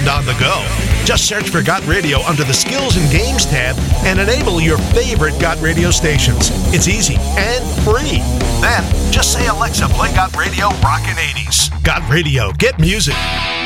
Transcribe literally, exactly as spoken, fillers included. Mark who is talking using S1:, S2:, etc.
S1: and on the go. Just search for Got Radio under the Skills and Games tab and enable your favorite Got Radio stations. It's easy and free. Then, just say, Alexa, play Got Radio Rockin' eighties. Got Radio. Get music.